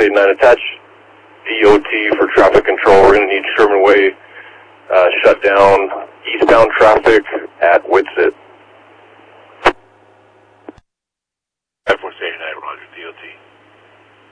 89, attach DOT for traffic control. We're going to need Sherman Way shut down eastbound traffic at Whitsett. Air Force 89, roger, DOT.